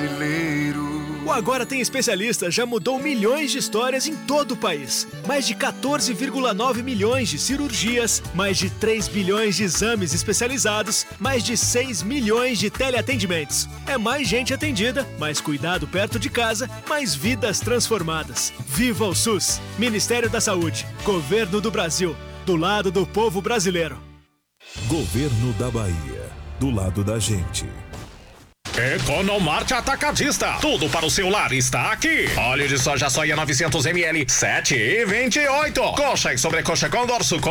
brasileiro. O Agora Tem Especialista já mudou milhões de histórias em todo o país. Mais de 14,9 milhões de cirurgias, mais de 3 bilhões de exames especializados, mais de 6 milhões de teleatendimentos. É mais gente atendida, mais cuidado perto de casa, mais vidas transformadas. Viva o SUS! Ministério da Saúde, Governo do Brasil, do lado do povo brasileiro. Governo da Bahia, do lado da gente. Economarte Atacadista. Tudo para o seu lar está aqui. Óleo de soja 900 ml, 7,28. Coxa e sobrecoxa com dorso